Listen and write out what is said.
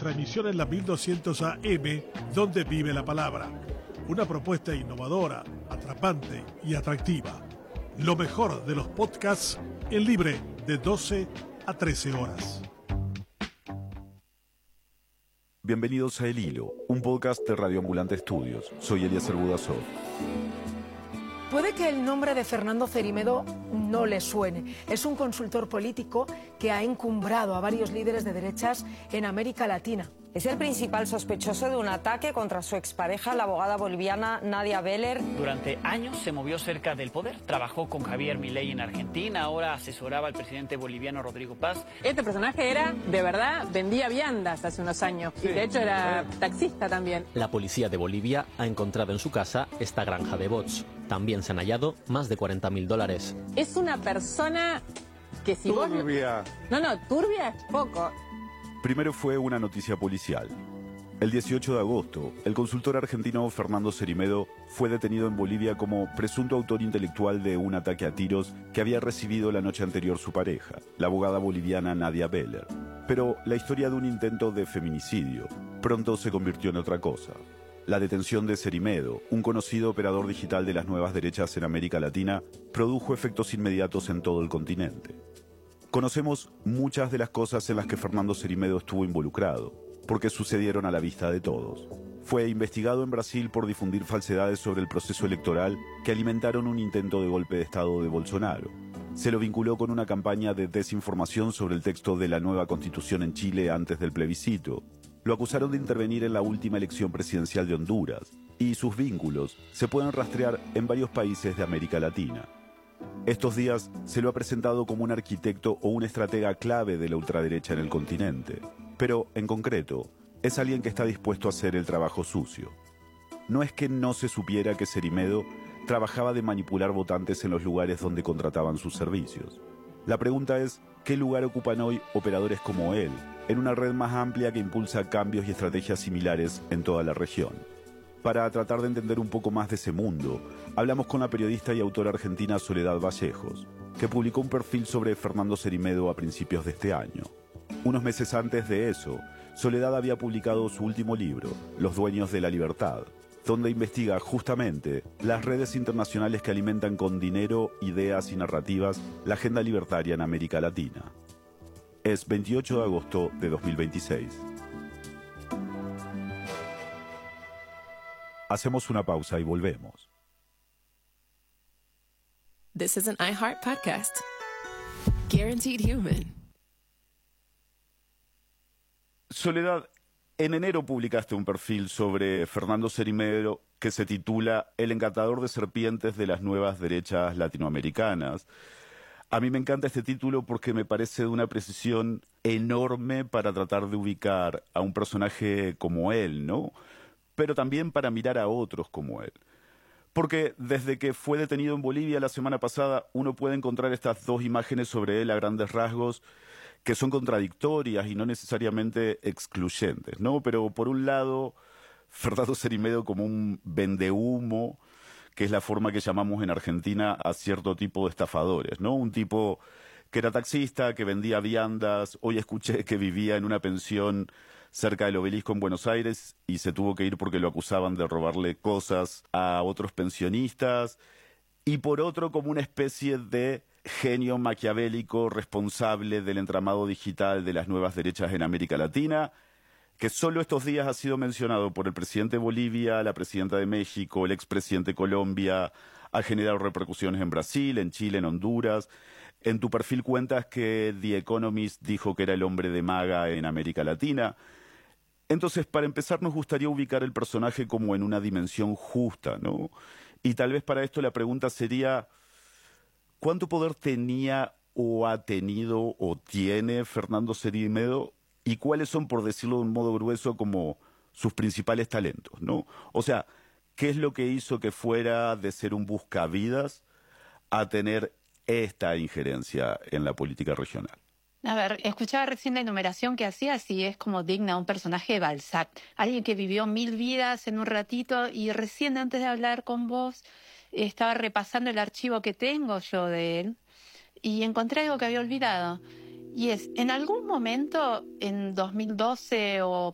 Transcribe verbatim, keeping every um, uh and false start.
nuestra emisión en la mil doscientos A M, Donde Vive la Palabra. Una propuesta innovadora, atrapante y atractiva. Lo mejor de los podcasts en libre de doce a trece horas. Bienvenidos a El Hilo, un podcast de Radio Ambulante Estudios. Soy Eliezer Budasov. Puede que el nombre de Fernando Cerimedo no le suene. Es un consultor político que ha encumbrado a varios líderes de derechas en América Latina. Es el principal sospechoso de un ataque contra su expareja, la abogada boliviana Nadia Beller. Durante años se movió cerca del poder. Trabajó con Javier Milei en Argentina, ahora asesoraba al presidente boliviano Rodrigo Paz. Este personaje era, de verdad, vendía viandas hace unos años. Sí, y de hecho era taxista también. La policía de Bolivia ha encontrado en su casa esta granja de bots. También se han hallado más de cuarenta mil dólares. Es una persona que si vos... Turbia. No, no, turbia es poco. Primero fue una noticia policial. El dieciocho de agosto, el consultor argentino Fernando Cerimedo fue detenido en Bolivia como presunto autor intelectual de un ataque a tiros que había recibido la noche anterior su pareja, la abogada boliviana Nadia Beller. Pero la historia de un intento de feminicidio pronto se convirtió en otra cosa. La detención de Cerimedo, un conocido operador digital de las nuevas derechas en América Latina, produjo efectos inmediatos en todo el continente. Conocemos muchas de las cosas en las que Fernando Cerimedo estuvo involucrado, porque sucedieron a la vista de todos. Fue investigado en Brasil por difundir falsedades sobre el proceso electoral que alimentaron un intento de golpe de Estado de Bolsonaro. Se lo vinculó con una campaña de desinformación sobre el texto de la nueva Constitución en Chile antes del plebiscito. Lo acusaron de intervenir en la última elección presidencial de Honduras, y sus vínculos se pueden rastrear en varios países de América Latina. Estos días se lo ha presentado como un arquitecto o un estratega clave de la ultraderecha en el continente. Pero, en concreto, es alguien que está dispuesto a hacer el trabajo sucio. No es que no se supiera que Cerimedo trabajaba de manipular votantes en los lugares donde contrataban sus servicios. La pregunta es, ¿qué lugar ocupan hoy operadores como él, en una red más amplia que impulsa cambios y estrategias similares en toda la región? Para tratar de entender un poco más de ese mundo, hablamos con la periodista y autora argentina Soledad Vallejos, que publicó un perfil sobre Fernando Cerimedo a principios de este año. Unos meses antes de eso, Soledad había publicado su último libro, Los Dueños de la Libertad, donde investiga justamente las redes internacionales que alimentan con dinero, ideas y narrativas la agenda libertaria en América Latina. Es veintiocho de agosto de dos mil veintiséis. Hacemos una pausa y volvemos. This is an iHeart podcast. Guaranteed human. Soledad, en enero publicaste un perfil sobre Fernando Cerimedo que se titula El encantador de serpientes de las nuevas derechas latinoamericanas. A mí me encanta este título porque me parece de una precisión enorme para tratar de ubicar a un personaje como él, ¿no? Pero también para mirar a otros como él. Porque desde que fue detenido en Bolivia la semana pasada, uno puede encontrar estas dos imágenes sobre él a grandes rasgos que son contradictorias y no necesariamente excluyentes, ¿no? Pero por un lado, Fernando Cerimedo como un vendehumo, que es la forma que llamamos en Argentina a cierto tipo de estafadores, ¿no? Un tipo que era taxista, que vendía viandas. Hoy escuché que vivía en una pensión cerca del Obelisco en Buenos Aires y se tuvo que ir porque lo acusaban de robarle cosas a otros pensionistas. Y por otro, como una especie de genio maquiavélico responsable del entramado digital de las nuevas derechas en América Latina, que solo estos días ha sido mencionado por el presidente de Bolivia, la presidenta de México, el expresidente de Colombia, ha generado repercusiones en Brasil, en Chile, en Honduras. En tu perfil cuentas que The Economist dijo que era el hombre de maga en América Latina. Entonces, para empezar, nos gustaría ubicar el personaje como en una dimensión justa, ¿no? Y tal vez para esto la pregunta sería, ¿cuánto poder tenía o ha tenido o tiene Fernando Cerimedo? ¿Y cuáles son, por decirlo de un modo grueso, como sus principales talentos, ¿no? O sea, ¿qué es lo que hizo que fuera de ser un buscavidas a tener esta injerencia en la política regional? A ver, escuchaba recién la enumeración que hacías y es como digna un personaje de Balzac. Alguien que vivió mil vidas en un ratito y recién antes de hablar con vos estaba repasando el archivo que tengo yo de él y encontré algo que había olvidado. Y es, en algún momento, en dos mil doce o